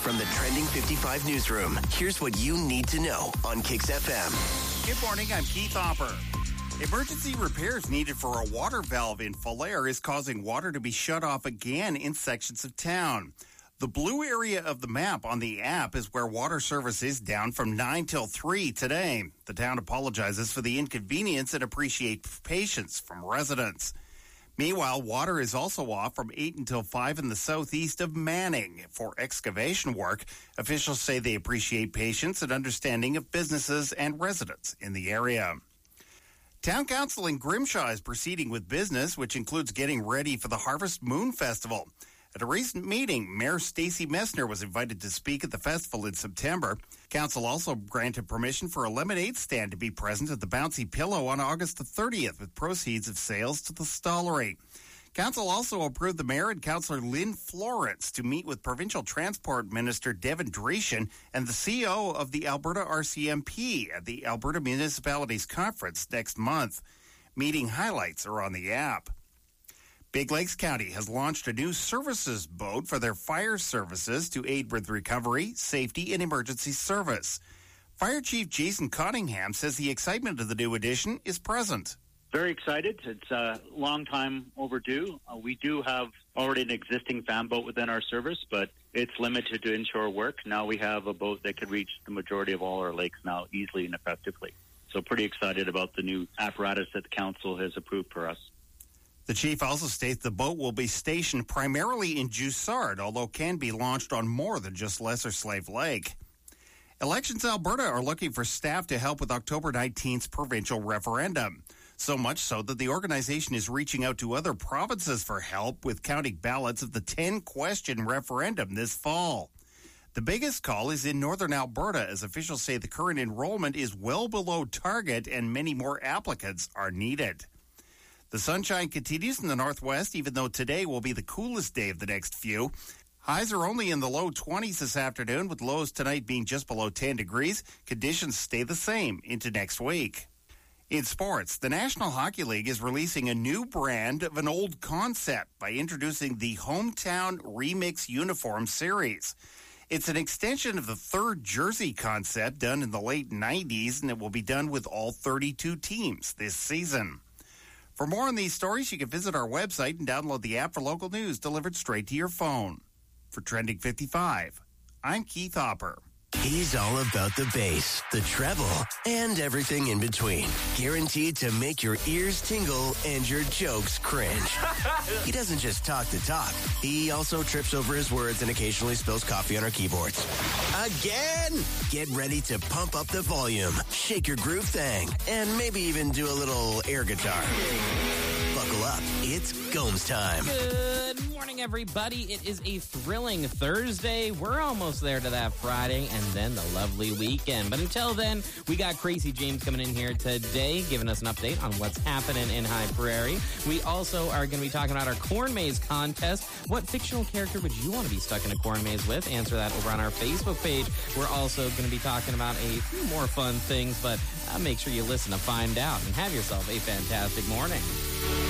From the Trending 55 newsroom, here's what you need to know on Kicks FM. Good morning, I'm Keith Hopper. Emergency repairs needed for a water valve in Falher is causing water to be shut off again in sections of town. The blue area of the map on the app is where water service is down from 9 till 3 today. The town apologizes for the inconvenience and appreciates patience from residents. Meanwhile, water is also off from 8 until 5 in the southeast of Manning for excavation work. Officials say they appreciate patience and understanding of businesses and residents in the area. Town Council in Grimshaw is proceeding with business, which includes getting ready for the Harvest Moon Festival. At a recent meeting, Mayor Stacey Messner was invited to speak at the festival in September. Council also granted permission for a lemonade stand to be present at the Bouncy Pillow on August the 30th, with proceeds of sales to the Stollery. Council also approved the mayor and Councillor Lynn Florence to meet with Provincial Transport Minister Devin Dreeshen and the CEO of the Alberta RCMP at the Alberta Municipalities Conference next month. Meeting highlights are on the app. Big Lakes County has launched a new services boat for their fire services to aid with recovery, safety, and emergency service. Fire Chief Jason Cottingham says the excitement of the new addition is present. Very excited. It's a long time overdue. We do have already an existing fan boat within our service, but it's limited to inshore work. Now we have a boat that could reach the majority of all our lakes now easily and effectively. So pretty excited about the new apparatus that the council has approved for us. The chief also states the boat will be stationed primarily in Joussard, although can be launched on more than just Lesser Slave Lake. Elections Alberta are looking for staff to help with October 19th's provincial referendum. So much so that the organization is reaching out to other provinces for help with counting ballots of the 10-question referendum this fall. The biggest call is in northern Alberta, as officials say the current enrollment is well below target and many more applicants are needed. The sunshine continues in the northwest, even though today will be the coolest day of the next few. Highs are only in the low 20s this afternoon, with lows tonight being just below 10 degrees. Conditions stay the same into next week. In sports, the National Hockey League is releasing a new brand of an old concept by introducing the Hometown Remix Uniform Series. It's an extension of the third jersey concept done in the late 90s, and it will be done with all 32 teams this season. For more on these stories, you can visit our website and download the app for local news delivered straight to your phone. For Trending 55, I'm Keith Hopper. He's all about the bass, the treble, and everything in between. Guaranteed to make your ears tingle and your jokes cringe. He doesn't just talk the talk. He also trips over his words and occasionally spills coffee on our keyboards. Again! Get ready to pump up the volume, shake your groove thing, and maybe even do a little air guitar. Buckle up. It's Gomes time. Good morning, everybody. It is a thrilling Thursday. We're almost there to that Friday and then the lovely weekend. But until then, we got Crazy James coming in here today, giving us an update on what's happening in High Prairie. We also are going to be talking about our corn maze contest. What fictional character would you want to be stuck in a corn maze with? Answer that over on our Facebook page. We're also going to be talking about a few more fun things, but make sure you listen to find out and have yourself a fantastic morning.